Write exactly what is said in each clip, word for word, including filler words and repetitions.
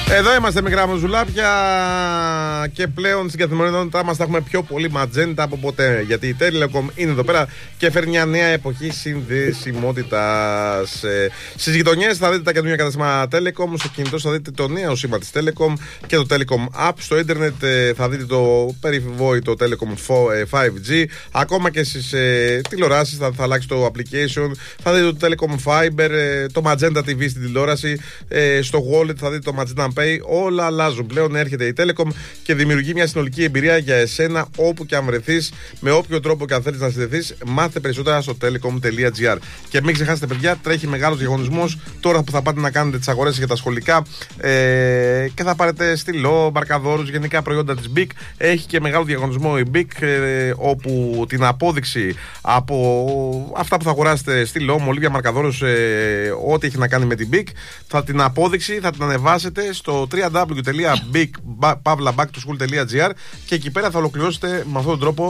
Εδώ είμαστε, μικρά μου ζουλάπια, και πλέον στην καθημερινότητά μας θα έχουμε πιο πολύ ματζέντα από ποτέ. Γιατί η Telecom είναι εδώ πέρα και φέρνει μια νέα εποχή συνδεσιμότητας. Ε, στις γειτονιές θα δείτε τα καινούργια καταστήματα Telecom, στο κινητό θα δείτε το νέο σήμα της Telecom και το Telecom App. Στο ίντερνετ ε, θα δείτε το περιβόητο Telecom φάιβ τζι. Ακόμα και στις ε, τηλεοράσεις θα, θα αλλάξει το application. Θα δείτε το Telecom Fiber, ε, το Magenta τι βι στην τηλεόραση. Ε, στο Wallet θα δείτε το Magenta Pay. Όλα αλλάζουν. Πλέον έρχεται η Telecom και δημιουργεί μια συνολική εμπειρία για εσένα όπου και αν βρεθείς, με όποιο τρόπο και αν θέλεις να συνδεθείς. Μάθε περισσότερα στο telecom τελεία gr. Και μην ξεχάσετε, παιδιά, τρέχει μεγάλος διαγωνισμός τώρα που θα πάτε να κάνετε τις αγορές για τα σχολικά ε, και θα πάρετε στυλό, μπαρκαδόρους, γενικά προϊόντα της μπικ. Έχει και μεγάλο διαγωνισμό η μπικ, ε, όπου την απόδειξη από αυτά που θα αγοράσετε, στυλό, μολύβια, μπαρκαδόρους, ε, ό,τι έχει να κάνει με την μπικ, θα την απόδειξη θα την ανεβάσετε στο double-u double-u double-u τελεία big pavla back to school τελεία gr και εκεί πέρα θα ολοκληρώσετε με αυτόν τον τρόπο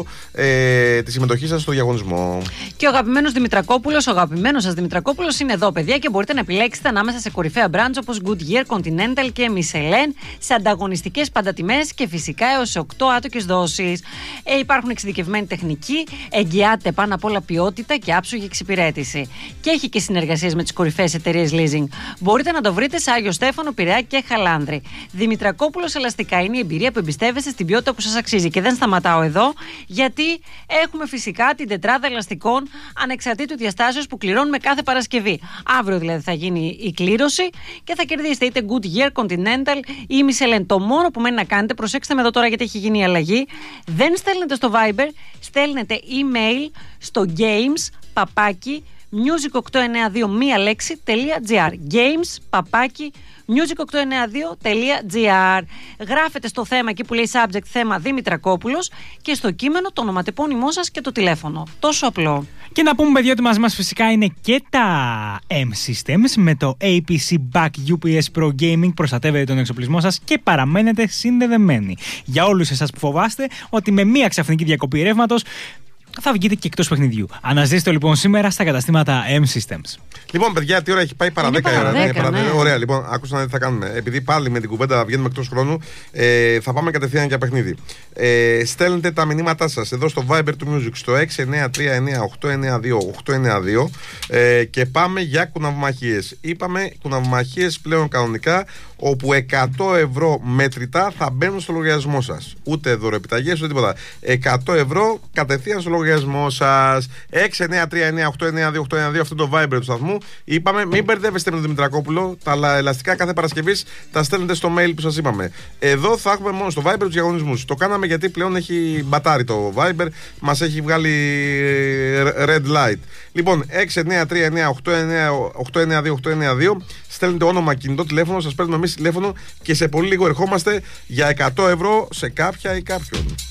ε, τη συμμετοχή σας στο διαγωνισμό. Και ο αγαπημένος Δημητρακόπουλος, ο αγαπημένος σας Δημητρακόπουλος είναι εδώ, παιδιά, και μπορείτε να επιλέξετε ανάμεσα σε κορυφαία brands όπως Goodyear, Continental και Michelin σε ανταγωνιστικές παντατιμές και φυσικά έως σε οκτώ άτοκες δόσεις. Ε, υπάρχουν εξειδικευμένοι τεχνικοί, εγγυάται πάνω απ' όλα ποιότητα και άψογη εξυπηρέτηση. Και έχει και συνεργασίες με τις κορυφαίες εταιρείες leasing. Μπορείτε να το βρείτε σε Άγιο Στέφανο, Πειραιά και Χαλάνδρη. Δημητρακόπουλος Ελαστικά είναι η εμπειρία που εμπιστεύεστε στην ποιότητα που σας αξίζει. Και δεν σταματάω εδώ, γιατί έχουμε φυσικά την τετράδα ελαστικών ανεξαρτήτου διαστάσεως που κληρώνουμε κάθε Παρασκευή. Αύριο δηλαδή θα γίνει η κλήρωση και θα κερδίσετε είτε Goodyear, Continental ή Michelin. Το μόνο που μένει να κάνετε, προσέξτε με εδώ τώρα γιατί έχει γίνει η αλλαγή, δεν στέλνετε στο Viber, στέλνετε email στο games παπάκι music οκτώ εννιά δύο μία λέξη .gr. Games παπάκι music οκτώ εννιά δύο τελεία gr. Γράφετε στο θέμα εκεί που λέει subject θέμα Δημητρακόπουλος και στο κείμενο το ονοματεπώνυμό σας και το τηλέφωνο. Τόσο απλό. Και να πούμε, παιδιά, ότι μαζί μας φυσικά είναι και τα M-Systems με το έι πι σι Back γιου πι ες Pro Gaming. Προστατεύετε τον εξοπλισμό σας και παραμένετε συνδεδεμένοι. Για όλους εσάς που φοβάστε ότι με μία ξαφνική διακοπή ρεύματος θα βγείτε και εκτός παιχνιδιού. Αναζήστε λοιπόν σήμερα στα καταστήματα M-Systems. Λοιπόν, παιδιά, τι ώρα έχει πάει? Παρά δέκα η ώρα. Ναι, παρά ναι. Ωραία, λοιπόν, άκουσα να δείτε τι θα κάνουμε. Επειδή πάλι με την κουβέντα βγαίνουμε εκτός χρόνου, ε, θα πάμε κατευθείαν για παιχνίδι. Ε, στέλνετε τα μηνύματά σας εδώ στο Viber του Music στο έξι εννιά τρία εννιά οκτώ εννιά δύο οκτώ εννιά δύο ε, και πάμε για κουναυμαχίες. Είπαμε κουναυμαχίες πλέον κανονικά, όπου εκατό ευρώ μετρητά θα μπαίνουν στο λογαριασμό σας. Ούτε δωρεοπιταγές ούτε τίποτα. εκατό ευρώ κατευθείαν στο λογαριασμό σας. έξι εννιά τρία εννιά οκτώ εννιά δύο οκτώ εννιά δύο, αυτό το Viber του σταθμού. Είπαμε, μην μπερδεύεστε με τον Δημητρακόπουλο. Τα ελαστικά κάθε Παρασκευή τα στέλνετε στο mail που σας είπαμε. Εδώ θα έχουμε μόνο στο Viber τους διαγωνισμούς. Το κάναμε γιατί πλέον έχει μπατάρει το Viber, μας έχει βγάλει red light. Λοιπόν, έξι εννιά τρία εννιά οκτώ εννιά δύο οκτώ εννιά δύο, στέλνετε όνομα, κινητό, τηλέφωνο, σας παίρνουμε εμείς τηλέφωνο και σε πολύ λίγο ερχόμαστε για εκατό ευρώ σε κάποια ή κάποιον.